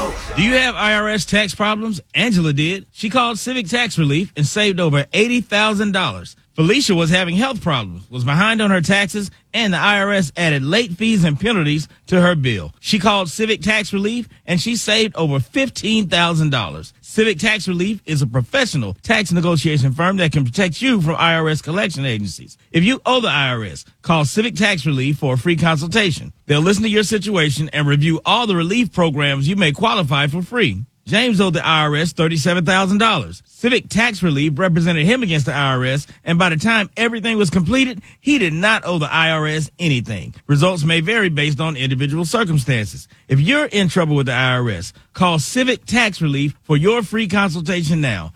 Do you have IRS tax problems? Angela did. She called Civic Tax Relief and saved over $80,000. Felicia was having health problems, was behind on her taxes, and the IRS added late fees and penalties to her bill. She called Civic Tax Relief, and she saved over $15,000. Civic Tax Relief is a professional tax negotiation firm that can protect you from IRS collection agencies. If you owe the IRS, call Civic Tax Relief for a free consultation. They'll listen to your situation and review all the relief programs you may qualify for free. James owed the IRS $37,000. Civic Tax Relief represented him against the IRS, and by the time everything was completed, he did not owe the IRS anything. Results may vary based on individual circumstances. If you're in trouble with the IRS, call Civic Tax Relief for your free consultation now.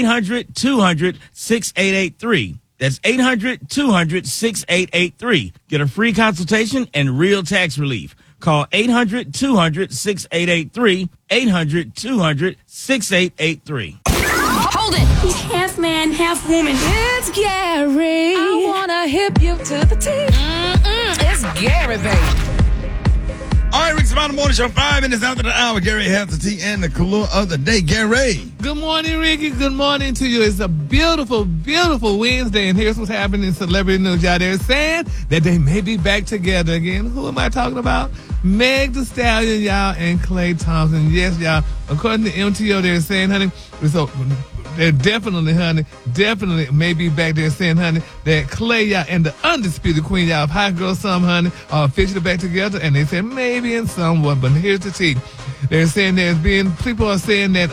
800-200-6883. That's 800-200-6883. Get a free consultation and real tax relief. Call 800-200-6883, 800-200-6883. Hold it! He's half man, half woman. It's Gary. I wanna hip you to the teeth. It's Gary, baby. All right, Rick's Mountain Morning Show, 5 minutes after the hour. Gary has the tea and the color of the day. Gary. Good morning, Ricky. Good morning to you. It's a beautiful, beautiful Wednesday, and here's what's happening in celebrity news. Y'all, they're saying that they may be back together again. Who am I talking about? Meg Thee Stallion, y'all, and Klay Thompson. Yes, y'all. According to MTO, they're saying, honey, so they're definitely, honey, definitely may be back there saying, honey, that Klay, y'all, and the undisputed queen, y'all, of Hot Girl Summer, honey, are officially back together. And they said maybe in somewhat, but here's the tea. They're saying people are saying that,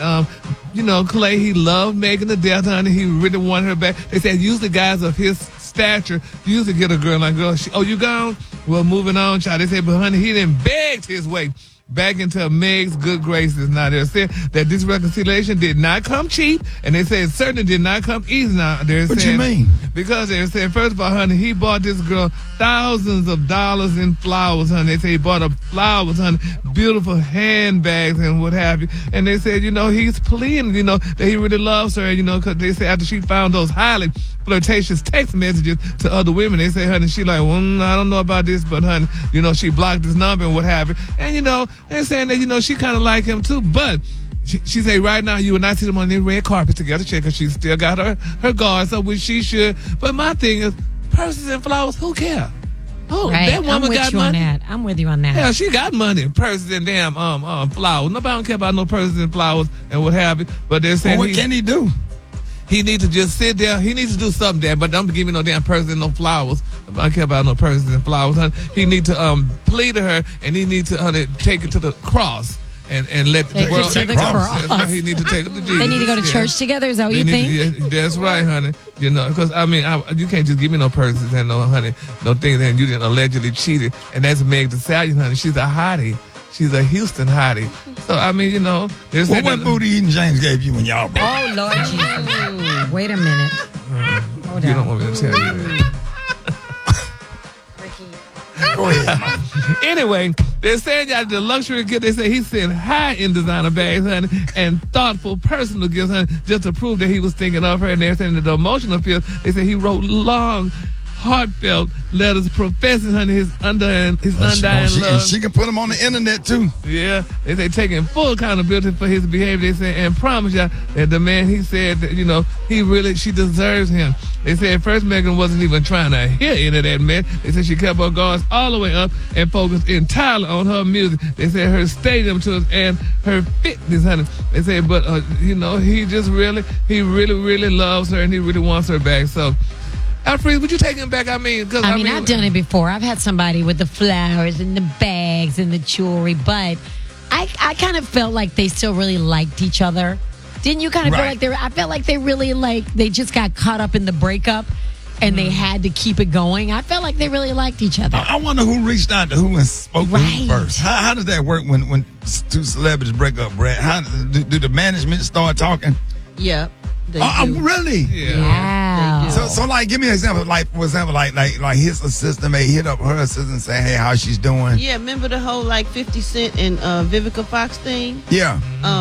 Klay, he loved Megan to death, honey. He really wanted her back. They said usually guys of his stature usually get a girl like, oh, you gone? Well, moving on, child. They said, but honey, he didn't beg his way back into Meg's good graces. Now, they're saying that this reconciliation did not come cheap, and they say it certainly did not come easy. Now, they're what saying, you mean? Because they're saying, first of all, honey, he bought this girl thousands of dollars in flowers, honey. They say he bought her flowers, honey, beautiful handbags and what have you. And they said, he's pleading, that he really loves her, because they say after she found those highly flirtatious text messages to other women, they say, honey, she like, I don't know about this, but honey, she blocked his number and what have you. And, they're saying that, she kind of like him too, but she say right now you will not see them on the red carpet together, because she still got her guards up, which she should. But my thing is, purses and flowers, who care? Oh, right. That woman I'm with got you money. on that. I'm with you on that. Yeah, she got money, purses and damn flowers. Nobody don't care about no purses and flowers and what have you. But they're saying, what can he do? He needs to just sit there. He needs to do something there, but don't give me no damn purses and no flowers. I don't care about no purses and flowers, honey. He needs to plead to her, and he needs to, honey, take it to the cross and let the world take the cross. He needs to take it to Jesus. They need to go to church together. Is that what you think? That's right, honey. Because you can't just give me no purses and no, honey, no things that you didn't allegedly cheated. And that's Meg Thee Stallion, honey. She's a hottie. She's a Houston hottie. So, what booty eating James gave you when y'all broke? Oh, Lord Jesus. Wait a minute. Hold you on. don't want me to tell you that. Go ahead. Anyway, they're saying y'all the luxury gift. They say he sent high-end designer bags, honey, and thoughtful personal gifts, honey, just to prove that he was thinking of her. And they're saying that the emotional field, they say he wrote long, heartfelt letters professing, honey, his undying love. She can put them on the internet too. Yeah, they say taking full accountability for his behavior. They say and promise y'all that the man, he said that she deserves him. They said at first Megan wasn't even trying to hear any of that mess. They said she kept her guards all the way up and focused entirely on her music. They said her stadium tours and her fitness, honey. They said, but he really loves her and he really wants her back. So. Alfred, would you take him back? I've done it before. I've had somebody with the flowers and the bags and the jewelry, but I kind of felt like they still really liked each other. Didn't you kind of feel like I felt like they really they just got caught up in the breakup and they had to keep it going. I felt like they really liked each other. I wonder who reached out to who and spoke to who first. How does that work when two celebrities break up, Brad? How do the management start talking? Yep. Really? Yeah. So like, give me an example. Like, for example, like his assistant may hit up her assistant and say, "Hey, how she's doing?" Yeah, remember the whole like 50 Cent and Vivica Fox thing? Yeah.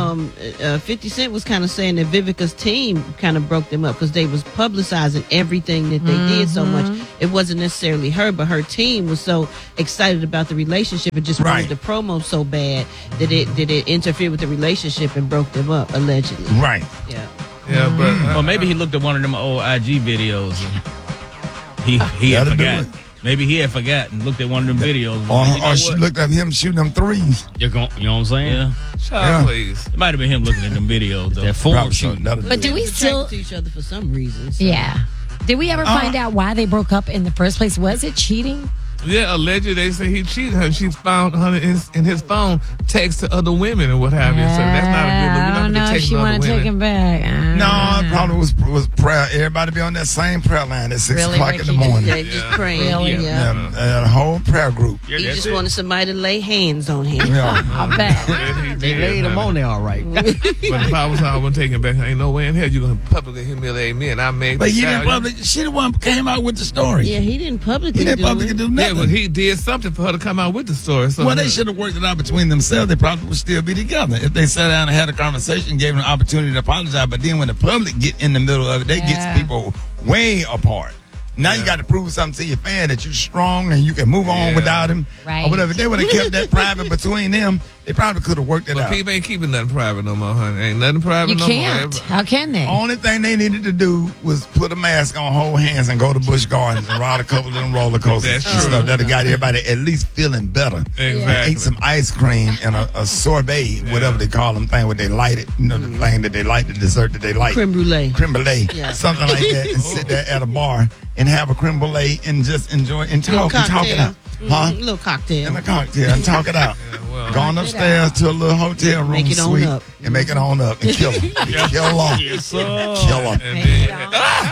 50 Cent was kind of saying that Vivica's team kind of broke them up because they was publicizing everything that they did so much. It wasn't necessarily her, but her team was so excited about the relationship and just wanted the promo so bad that it interfered with the relationship and broke them up, allegedly. Right. Yeah. Yeah, but Well, maybe he looked at one of them old IG videos and he had That'll do forgot. it. Maybe he had forgotten. Looked at one of them videos. You know Or she what? looked at him shooting them threes. You know what I'm saying? Yeah. child, please. It might have been him looking at them videos, though. That form Probably so. shooting. That'll do But it. do we Attracted still? to each other for some reason. So. Yeah. Did we ever find out why they broke up in the first place? Was it cheating? Yeah, allegedly they say he cheated her. She found her in his phone text to other women and what have you. So that's not a good look. I We're don't not know going if to she take want to take him back. No, it probably was prayer. Everybody be on that same prayer line at 6 Really, o'clock in the Ricky? morning. They're just praying. Really? Yeah. A whole prayer group. Yeah, He that's just it. wanted somebody to lay hands on him. Yeah. I bet. They laid him on there all right. But if I was I wouldn't take him back. Ain't no way in hell you're going to publicly humiliate me and I made But the he didn't stallion. public. She the one came out with the story. Yeah, he didn't publicly He didn't do publicly it. do Yeah, nothing. but he did something for her to come out with the story. So Well, they should have worked it out between themselves. They probably would still be together if they sat down and had a conversation, gave them an opportunity to apologize. But then when the public get in the middle of it, they get people way apart. Now you got to prove something to your fan that you're strong and you can move on without him Right. or whatever. If they would have kept that private between them, they probably could have worked it But out. people ain't keeping nothing private no more, honey. Ain't nothing private You no can't. more. How can they? Only thing they needed to do was put a mask on, hold hands, and go to Busch Gardens and ride a couple of them roller coasters That's and true. stuff that got everybody at least feeling better. Exactly. And ate some ice cream and a sorbet, whatever they call them, thing where they light it, you know, the thing that they light, the dessert that they like. Creme brulee. Creme brulee, Yeah. something like that, and sit there at a bar and have a creme brulee and just enjoy and talk it out. Huh? Little cocktail. And a cocktail and talk it out. well, Going upstairs to a little hotel room Make it on suite up. and make it on up and kill them. Kill them. Yes, sir. Kill them. And then,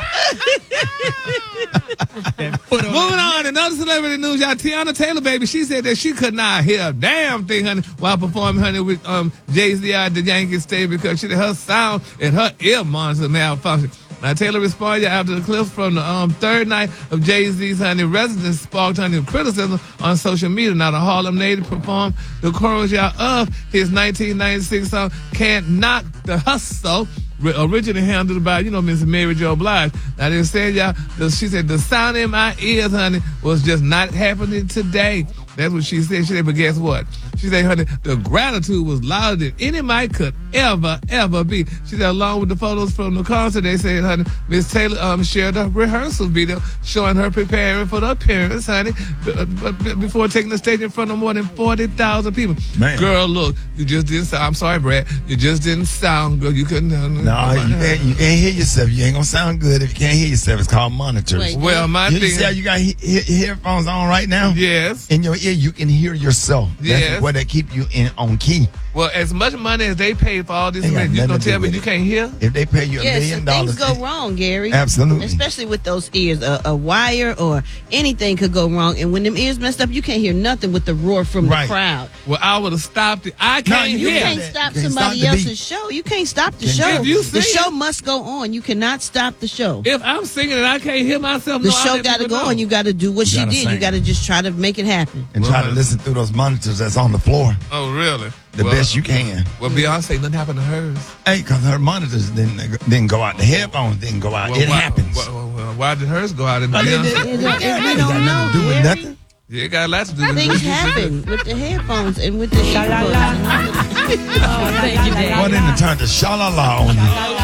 moving on, another celebrity news, y'all. Tiana Taylor, baby, she said that she could not hear a damn thing, honey, while performing, honey, with Jay-Z at the Yankee Stadium because she said her sound and her ear monitor malfunctioned. Now, Taylor responded after the clips from the third night of Jay-Z's, honey, residence sparked, honey, criticism on social media. Now, the Harlem native performed the chorus, y'all, of his 1996 song, Can't Knock the Hustle, originally handled by, Miss Mary Jo Blige. Now, they said, y'all, she said, the sound in my ears, honey, was just not happening today. That's what she said. She said, but guess what? She said, honey, the gratitude was louder than any mic could ever be. She said, along with the photos from the concert, they said, honey, Miss Taylor shared a rehearsal video showing her preparing for the appearance, honey, before taking the stage in front of more than 40,000 people. Man. Girl, look, you just didn't sound, I'm sorry, Brad, you just didn't sound good. You couldn't. No, you can't hear yourself. You ain't gonna sound good if you can't hear yourself. It's called monitors. Wait. Well, my You thing. see how you got headphones on right now? Yes. In your ear, you can hear yourself. That's Yes. where they keep you on key. Well, as much money as they pay for all this, Ain't got you nothing gonna to do tell me with you it. can't hear? If they pay you $1 Yes, million, and things go wrong, Gary. Absolutely. Especially with those ears. A wire or anything could go wrong. And when them ears messed up, you can't hear nothing with the roar from Right. the crowd. Well, I would have stopped it. I can't you You hear. can't that. stop You can't somebody stop the beat. else's show. You can't stop the If show. you The sing show it- must go on. You cannot stop the show. If I'm singing and I can't hear myself, The no, I'll show let got to people go know. on. You got to do what she gotta did. You sing. got to just try to make it happen. and try to listen through those monitors that's on the floor Oh, really? the best you can. Well, Beyonce, nothing happened to hers. Hey, because her monitors didn't go out. The headphones didn't go out. Well, It why, happens. Why did hers go out in Well, Beyonce? it We got don't nothing know, to do with Gary. nothing. Yeah, it got a lot to do with Things it. happen with the headphones and with the earbuds. Thank you, Dad. Well, then it turned to sha-la-la on you.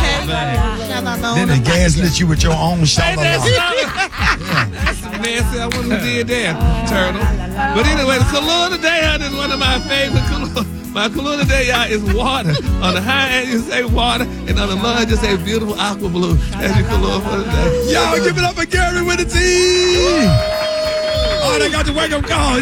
Then they gaslit you with your own sha-la-la. That's nasty. I wonder who did that, Turtle. But anyway, the cologne today, honey, is one of my favorite cologne. My cologne today, y'all, is water. On the high end, you say water, and on the low end, you say beautiful aqua blue. That's your cologne for today. Y'all give it up for Gary with a T. Oh, they got the wake-up call.